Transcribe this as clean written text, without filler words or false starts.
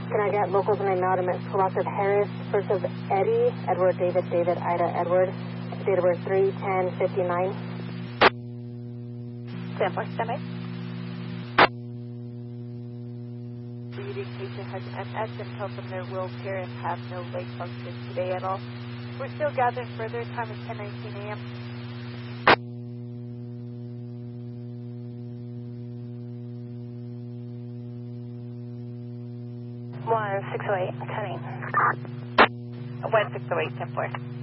Can I get locals and anonymous? Loss of Harris, first of Eddie, Edward, David, Ida, Edward, date of birth 3/10/59. 10-4, stand by. Reading patient has MS and felt from their will pair and have no leg function today at all. We're still gathering further. Time is 10:19 a.m. One 608, 10-8. 1608, 10-4.